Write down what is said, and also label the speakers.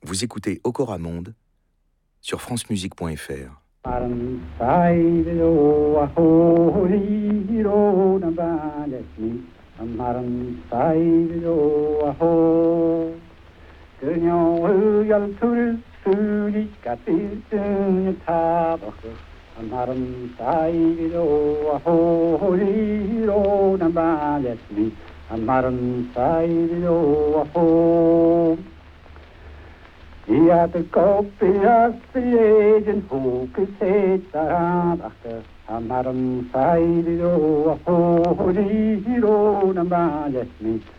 Speaker 1: Vous écoutez Okora Monde sur francemusique.fr.
Speaker 2: Ja, de kopjes lezen hoek is het daarachter. Amarum sairo, hori hiro, namajes niet.